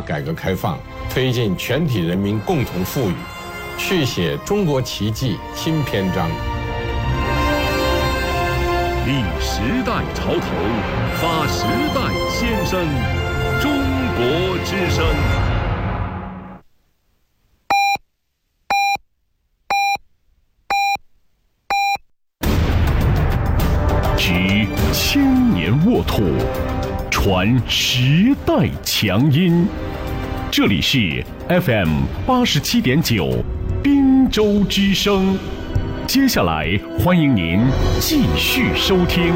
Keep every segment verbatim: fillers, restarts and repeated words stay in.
改革开放，推进全体人民共同富裕，续写中国奇迹新篇章。 立时代潮头，发时代先声，中国之声。执千年沃土，传时代强音。这里是 F M 八十七点九，滨州之声。接下来，欢迎您继续收听。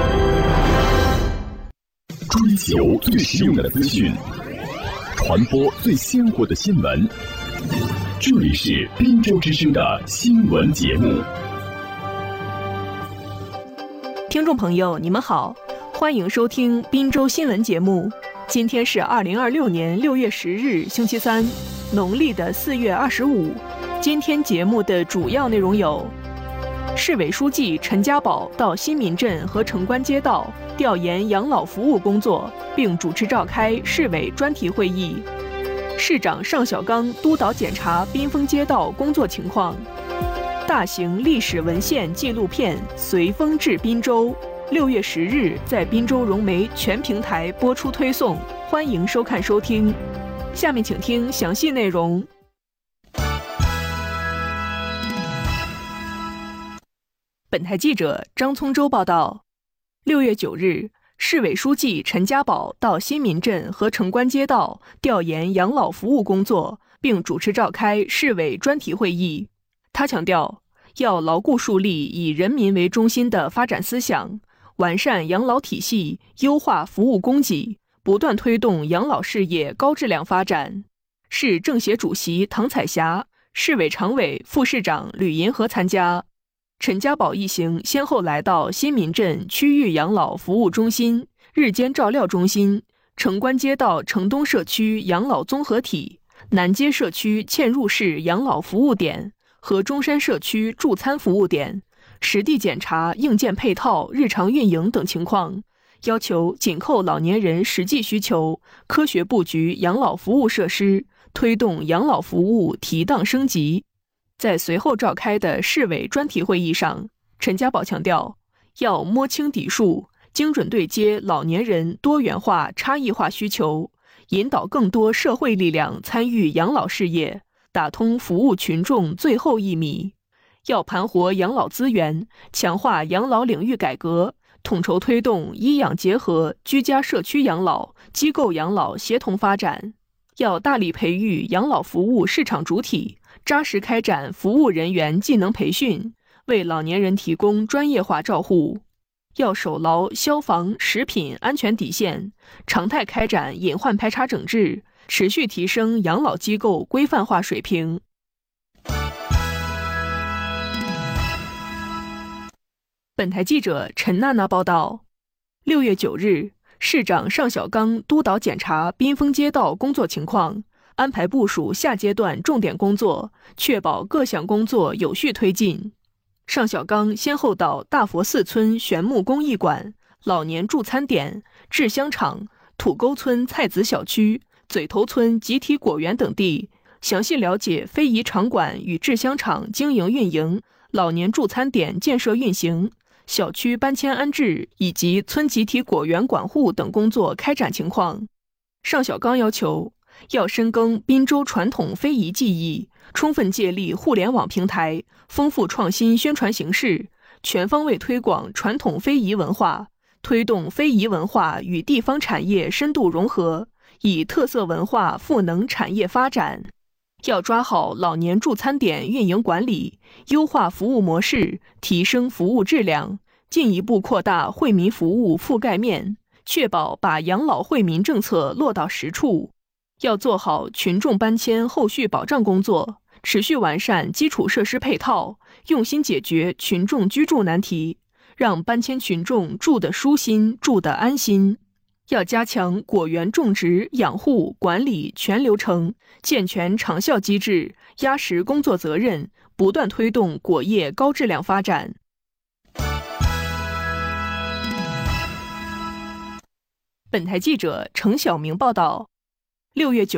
追求最实用的资讯，传播最鲜活的新闻。这里是滨州之声的新闻节目。 听众朋友，你们好，欢迎收听滨州新闻节目。今天是二零二六年六月十日，星期三，农历的四月二十五。今天节目的主要内容有：市委书记陈家宝到新民镇和城关街道调研养老服务工作，并主持召开市委专题会议；市长尚小刚督导检查滨丰街道工作情况；大型历史文献纪录片《随风至滨州》六月十日在滨州融媒全平台播出推送，欢迎收看收听。下面请听详细内容。本台记者张聪洲报道，六月九日，市委书记陈家宝到新民镇和城关街道调研养老服务工作，并主持召开市委专题会议。他强调，要牢固树立以人民为中心的发展思想，完善养老体系，优化服务供给，不断推动养老事业高质量发展。市政协主席唐彩霞、市委常委、副市长吕银河参加。陈家宝一行先后来到新民镇区域养老服务中心、日间照料中心、城关街道城东社区养老综合体、南街社区嵌入式养老服务点和中山社区助餐服务点，实地检查硬件配套、日常运营等情况，要求紧扣老年人实际需求，科学布局养老服务设施，推动养老服务提档升级。在随后召开的市委专题会议上，陈家宝强调，要摸清底数，精准对接老年人多元化、差异化需求，引导更多社会力量参与养老事业，打通服务群众最后一米。要盘活养老资源，强化养老领域改革，统筹推动医养结合、居家社区养老、机构养老协同发展。要大力培育养老服务市场主体，扎实开展服务人员技能培训，为老年人提供专业化照护。要守牢消防、食品安全底线，常态开展隐患排查整治，持续提升养老机构规范化水平。本台记者陈娜娜报道，六月九日，市长尚小刚督导检查滨丰街道工作情况，安排部署下阶段重点工作，确保各项工作有序推进。尚小刚先后到大佛寺村玄木工艺馆、老年助餐点、制香厂、土沟村菜籽小区、嘴头村集体果园等地，详细了解非遗场馆与制香厂经营运营、老年助餐点建设运行、小区搬迁安置以及村集体果园管护等工作开展情况。尚小刚要求，要深耕滨州传统非遗技艺，充分借力互联网平台，丰富创新宣传形式，全方位推广传统非遗文化，推动非遗文化与地方产业深度融合，以特色文化赋能产业发展。要抓好老年助餐点运营管理，优化服务模式，提升服务质量，进一步扩大惠民服务覆盖面，确保把养老惠民政策落到实处。要做好群众搬迁后续保障工作，持续完善基础设施配套，用心解决群众居住难题，让搬迁群众住得舒心、住得安心。要加强果园种植、养护、管理全流程，健全长效机制，压实工作责任，不断推动果业高质量发展。本台记者程晓明报道，六月九